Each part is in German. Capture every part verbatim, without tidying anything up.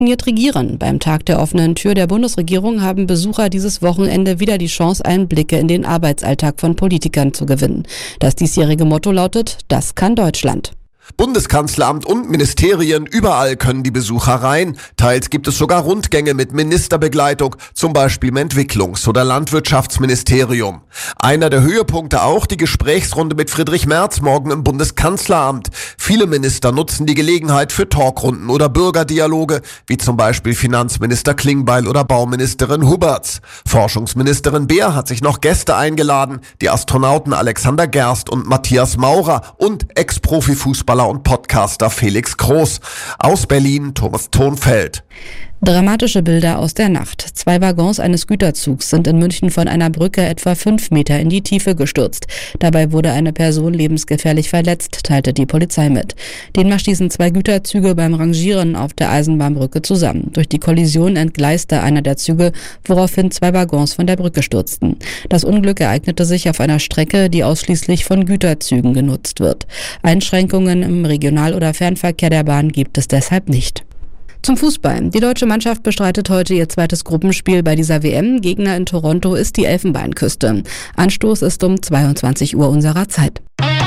funktioniert Regieren? Beim Tag der offenen Tür der Bundesregierung haben Besucher dieses Wochenende wieder die Chance, Einblicke in den Arbeitsalltag von Politikern zu gewinnen. Das diesjährige Motto lautet: Das kann Deutschland. Bundeskanzleramt und Ministerien, überall können die Besucher rein. Teils gibt es sogar Rundgänge mit Ministerbegleitung, zum Beispiel im Entwicklungs- oder Landwirtschaftsministerium. Einer der Höhepunkte auch die Gesprächsrunde mit Friedrich Merz morgen im Bundeskanzleramt. Viele Minister nutzen die Gelegenheit für Talkrunden oder Bürgerdialoge, wie zum Beispiel Finanzminister Klingbeil oder Bauministerin Huberts. Forschungsministerin Beer hat sich noch Gäste eingeladen, die Astronauten Alexander Gerst und Matthias Maurer und Ex-Profi-Fußballer und Podcaster Felix Groß. Aus Berlin Thomas Thonfeld. Dramatische Bilder aus der Nacht. Zwei Waggons eines Güterzugs sind in München von einer Brücke etwa fünf Meter in die Tiefe gestürzt. Dabei wurde eine Person lebensgefährlich verletzt, teilte die Polizei mit. Demnach stießen zwei Güterzüge beim Rangieren auf der Eisenbahnbrücke zusammen. Durch die Kollision entgleiste einer der Züge, woraufhin zwei Waggons von der Brücke stürzten. Das Unglück ereignete sich auf einer Strecke, die ausschließlich von Güterzügen genutzt wird. Einschränkungen im Regional- oder Fernverkehr der Bahn gibt es deshalb nicht. Zum Fußball. Die deutsche Mannschaft bestreitet heute ihr zweites Gruppenspiel bei dieser W M. Gegner in Toronto ist die Elfenbeinküste. Anstoß ist um zweiundzwanzig Uhr unserer Zeit.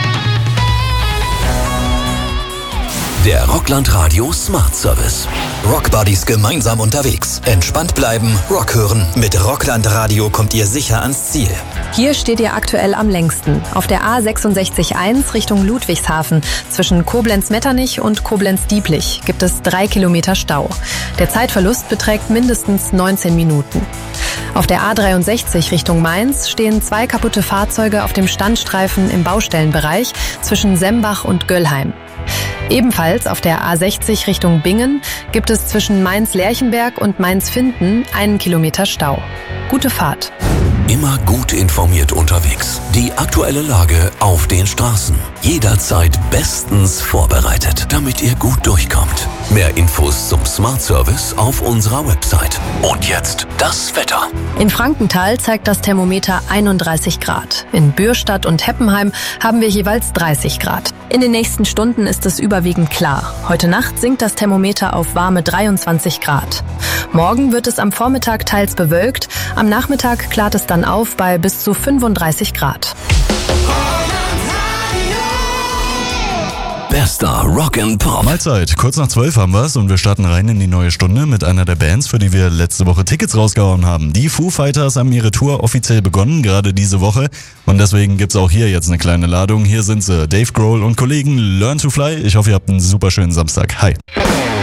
Der Rockland Radio Smart Service. Rockbuddies gemeinsam unterwegs. Entspannt bleiben, Rock hören. Mit Rockland Radio kommt ihr sicher ans Ziel. Hier steht ihr aktuell am längsten. Auf der A sechsundsechzig eins Richtung Ludwigshafen. Zwischen Koblenz-Metternich und Koblenz-Dieblich gibt es drei Kilometer Stau. Der Zeitverlust beträgt mindestens neunzehn Minuten. Auf der A dreiundsechzig Richtung Mainz stehen zwei kaputte Fahrzeuge auf dem Standstreifen im Baustellenbereich zwischen Sembach und Göllheim. Ebenfalls auf der A sechzig Richtung Bingen gibt es zwischen Mainz-Lerchenberg und Mainz-Finden einen Kilometer Stau. Gute Fahrt. Immer gut informiert unterwegs. Die aktuelle Lage auf den Straßen. Jederzeit bestens vorbereitet, damit ihr gut durchkommt. Mehr Infos zum Smart Service auf unserer Website. Und jetzt das Wetter. In Frankenthal zeigt das Thermometer einunddreißig Grad. In Bürstadt und Heppenheim haben wir jeweils dreißig Grad. In den nächsten Stunden ist es überwiegend klar. Heute Nacht sinkt das Thermometer auf warme dreiundzwanzig Grad. Morgen wird es am Vormittag teils bewölkt. Am Nachmittag klart es dann auf bei bis zu fünfunddreißig Grad. Bester Rock and Pop. Mahlzeit, kurz nach zwölf haben wir's und wir starten rein in die neue Stunde mit einer der Bands, für die wir letzte Woche Tickets rausgehauen haben. Die Foo Fighters haben ihre Tour offiziell begonnen, gerade diese Woche. Und deswegen gibt's auch hier jetzt eine kleine Ladung. Hier sind sie, Dave Grohl und Kollegen Learn to Fly. Ich hoffe, ihr habt einen super schönen Samstag. Hi.